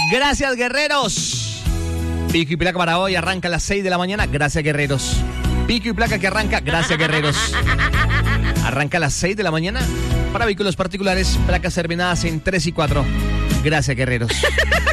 Gracias, guerreros. Pico y placa para hoy arranca a las 6 de la mañana. Gracias, guerreros. Pico y placa que arranca. Gracias, guerreros. Arranca a las 6 de la mañana para vehículos particulares. Placas terminadas en 3 y 4. Gracias, guerreros.